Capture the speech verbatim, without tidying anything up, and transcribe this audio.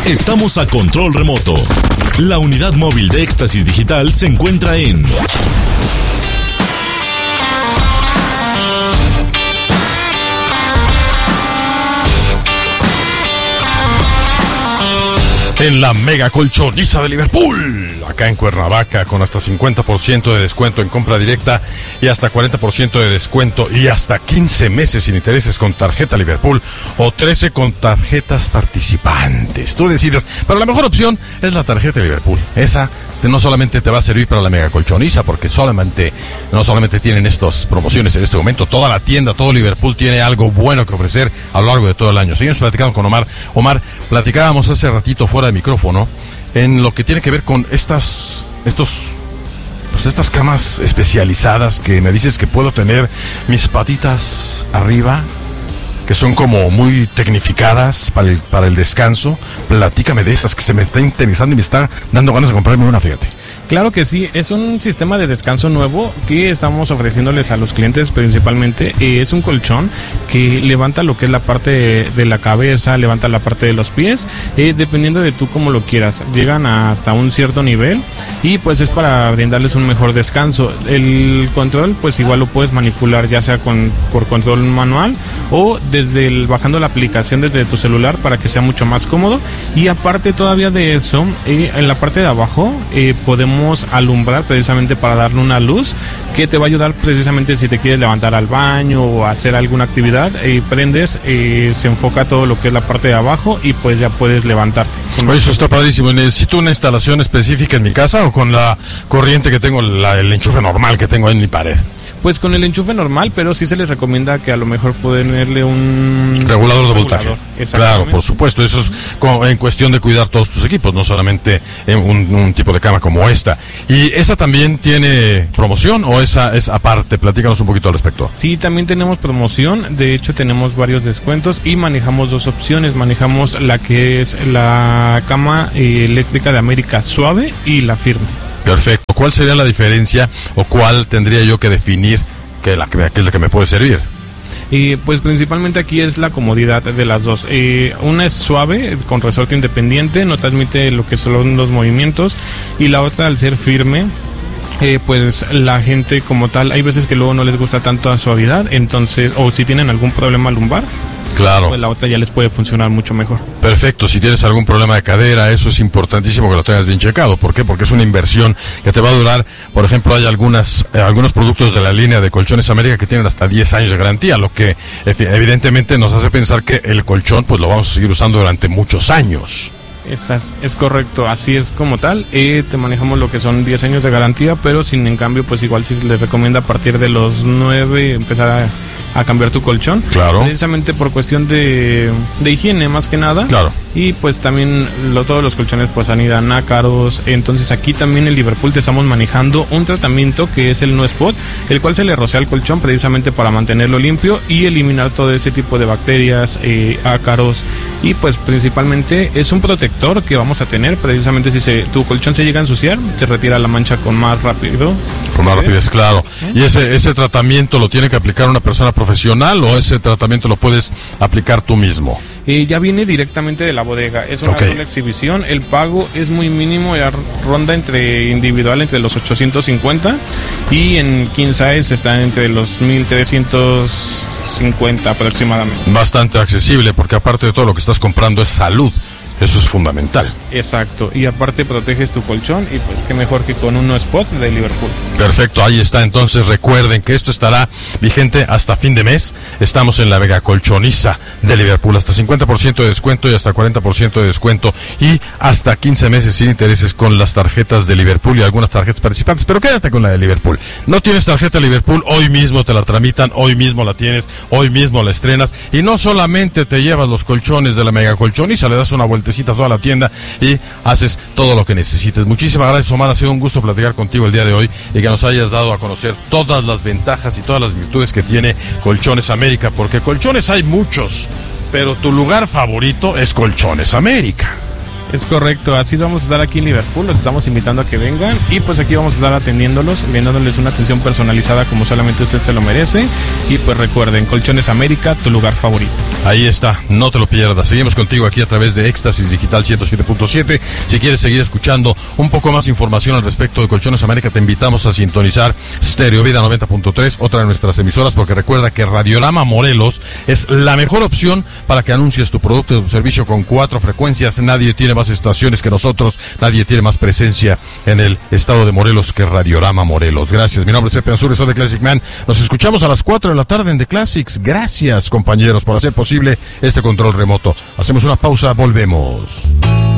Estamos a control remoto. La unidad móvil de Éxtasis Digital se encuentra en... en la mega colchoniza de Liverpool, acá en Cuernavaca, con hasta cincuenta por ciento de descuento en compra directa y hasta cuarenta por ciento de descuento y hasta quince meses sin intereses con tarjeta Liverpool o trece con tarjetas participantes. Tú decides, pero la mejor opción es la tarjeta Liverpool. Esa no solamente te va a servir para la mega colchoniza, porque solamente, no solamente tienen estas promociones en este momento, toda la tienda, todo Liverpool tiene algo bueno que ofrecer a lo largo de todo el año. Seguimos platicando con Omar. Omar, platicábamos hace ratito fuera de micrófono en lo que tiene que ver con estas, estos, pues estas camas especializadas que me dices que puedo tener mis patitas arriba, que son como muy tecnificadas para el, para el descanso. Platícame de esas, que se me está interesando y me está dando ganas de comprarme una, fíjate. Claro que sí, es un sistema de descanso nuevo que estamos ofreciéndoles a los clientes principalmente. Eh, es un colchón que levanta lo que es la parte de, de la cabeza, levanta la parte de los pies, eh, dependiendo de tú cómo lo quieras. Llegan hasta un cierto nivel y pues es para brindarles un mejor descanso. El control pues igual lo puedes manipular ya sea con por control manual o desde el, bajando la aplicación desde tu celular para que sea mucho más cómodo. Y aparte todavía de eso, eh, en la parte de abajo eh, podemos alumbrar precisamente para darle una luz que te va a ayudar precisamente si te quieres levantar al baño o hacer alguna actividad, eh, prendes, eh, se enfoca todo lo que es la parte de abajo y pues ya puedes levantarte. Oye, eso está padrísimo. ¿Necesito una instalación específica en mi casa o con la corriente que tengo, la, el enchufe normal que tengo en mi pared? Pues con el enchufe normal, pero sí se les recomienda que a lo mejor ponerle un... regulador de voltaje. Claro, por supuesto. Eso es en cuestión de cuidar todos tus equipos, no solamente un, un tipo de cama como esta. ¿Y esa también tiene promoción o esa es aparte? Platícanos un poquito al respecto. Sí, también tenemos promoción. De hecho, tenemos varios descuentos y manejamos dos opciones. Manejamos la que es la cama eléctrica de América suave y la firme. Perfecto. ¿Cuál sería la diferencia o cuál tendría yo que definir que, la, que es la que me puede servir? Eh, pues principalmente aquí es la comodidad de las dos. Eh, una es suave, con resorte independiente, no transmite lo que son los movimientos, y la otra, al ser firme, eh, pues la gente como tal, hay veces que luego no les gusta tanto la suavidad, entonces, o si tienen algún problema lumbar, claro, pues la otra ya les puede funcionar mucho mejor. Perfecto. Si tienes algún problema de cadera, eso es importantísimo que lo tengas bien checado. ¿Por qué? Porque es una inversión que te va a durar. Por ejemplo, hay algunas eh, algunos productos de la línea de Colchones América que tienen hasta diez años de garantía, lo que evidentemente nos hace pensar que el colchón pues lo vamos a seguir usando durante muchos años. Es, es correcto, así es como tal. Eh, te manejamos lo que son diez años de garantía, pero sin en cambio, pues igual sí se les recomienda a partir de los nueve empezar a, a cambiar tu colchón. Claro. Precisamente por cuestión de, de higiene, más que nada. Claro. Y pues también lo, todos los colchones pues han ido a ácaros. Entonces aquí también en Liverpool te estamos manejando un tratamiento que es el No Spot, el cual se le rocea al colchón precisamente para mantenerlo limpio y eliminar todo ese tipo de bacterias, eh, ácaros. Y pues principalmente es un protector que vamos a tener precisamente si se, tu colchón se llega a ensuciar, se retira la mancha con más rápido. Con más rapidez, claro. ¿Y ese, ese tratamiento lo tiene que aplicar una persona profesional o ese tratamiento lo puedes aplicar tú mismo? Eh, ya viene directamente de la bodega, es una okay. sola exhibición, el pago es muy mínimo, ya ronda entre individual entre los ochocientos cincuenta y en king size está entre los mil trescientos cincuenta aproximadamente. Bastante accesible, porque aparte de todo lo que estás comprando es salud. Eso es fundamental. Exacto, y aparte proteges tu colchón y pues qué mejor que con un No Spot de Liverpool. Perfecto, ahí está. Entonces recuerden que esto estará vigente hasta fin de mes. Estamos en la mega colchoniza de Liverpool, hasta cincuenta por ciento de descuento y hasta cuarenta por ciento de descuento y hasta quince meses sin intereses con las tarjetas de Liverpool y algunas tarjetas participantes. Pero quédate con la de Liverpool. No tienes tarjeta de Liverpool, hoy mismo te la tramitan, hoy mismo la tienes, hoy mismo la estrenas y no solamente te llevas los colchones de la mega colchoniza, le das una vueltecita a toda la tienda y haces todo lo que necesites. Muchísimas gracias, Omar, ha sido un gusto platicar contigo el día de hoy y que nos hayas dado a conocer todas las ventajas y todas las virtudes que tiene Colchones América, porque colchones hay muchos, pero tu lugar favorito es Colchones América. Es correcto, así vamos a estar aquí en Liverpool, los estamos invitando a que vengan y pues aquí vamos a estar atendiéndolos, brindándoles una atención personalizada como solamente usted se lo merece. Y pues recuerden, Colchones América, tu lugar favorito. Ahí está, no te lo pierdas. Seguimos contigo aquí a través de Éxtasis Digital ciento siete punto siete. Si quieres seguir escuchando un poco más información al respecto de Colchones América, te invitamos a sintonizar Stereo Vida noventa punto tres, otra de nuestras emisoras, porque recuerda que Radiorama Morelos es la mejor opción para que anuncies tu producto o tu servicio con cuatro frecuencias. Nadie tiene más estaciones que nosotros, nadie tiene más presencia en el estado de Morelos que Radiorama Morelos. Gracias, mi nombre es Pepe Ansúrez, soy de Classic Man. Nos escuchamos a las cuatro de la tarde en The Classics. Gracias, compañeros, por hacer posible este control remoto. Hacemos una pausa, volvemos.